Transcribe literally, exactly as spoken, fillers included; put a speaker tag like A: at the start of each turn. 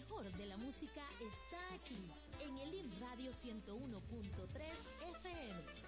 A: mejor de la música está aquí, en el I M Radio ciento uno punto tres F M.